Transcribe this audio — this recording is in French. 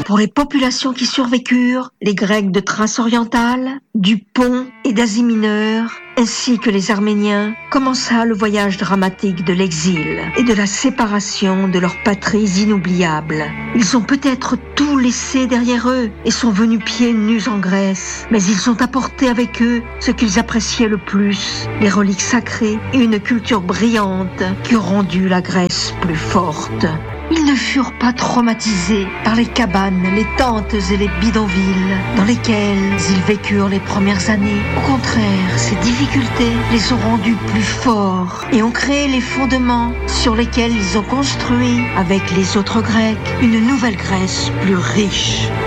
Pour les populations qui survécurent, les Grecs de Thrace orientale, du Pont et d'Asie mineure, ainsi que les Arméniens, commença le voyage dramatique de l'exil et de la séparation de leurs patries inoubliables. Ils ont peut-être tout laissé derrière eux et sont venus pieds nus en Grèce, mais ils ont apporté avec eux ce qu'ils appréciaient le plus, les reliques sacrées et une culture brillante qui ont rendu la Grèce plus forte. Ils ne furent pas traumatisés par les cabanes, les tentes et les bidonvilles dans lesquels ils vécurent les premières années. Au contraire, ces difficultés les ont rendus plus forts et ont créé les fondements sur lesquels ils ont construit, avec les autres Grecs, une nouvelle Grèce plus riche.